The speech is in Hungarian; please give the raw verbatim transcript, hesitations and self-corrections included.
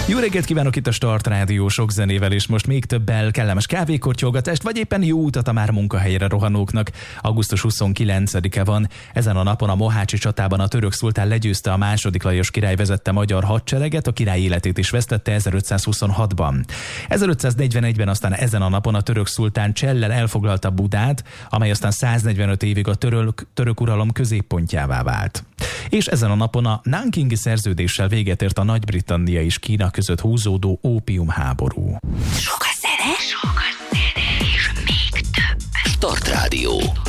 Jó reggelt kívánok, itt a Start Rádió, sok zenével és most még többel, kellemes kávékortyolgatást, vagy éppen jó utat a már munkahelyre rohanóknak. augusztus huszonkilencedike van. Ezen a napon a Mohácsi csatában a török szultán legyőzte a második Lajos király vezette magyar hadsereget, a király életét is vesztette ezerötszázhuszonhatban. ezerötszáznegyvenegyben aztán ezen a napon a török szultán Csellel elfoglalta Budát, amely aztán száznegyvenöt évig a török, török uralom középpontjává vált. És ezen a napon a Nankingi szerződéssel véget ért a Nagy-Britannia és Kína között húzódó ópiumháború. Sok a zene, sok a zene, és még több. Start Rádió.